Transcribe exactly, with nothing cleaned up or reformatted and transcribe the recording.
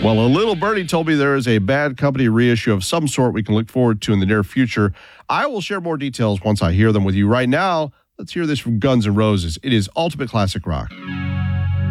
Well, a little birdie told me there is a Bad Company reissue of some sort we can look forward to in the near future. I will share more details once I hear them with you. Right now, let's hear this from Guns N' Roses. It is Ultimate Classic Rock.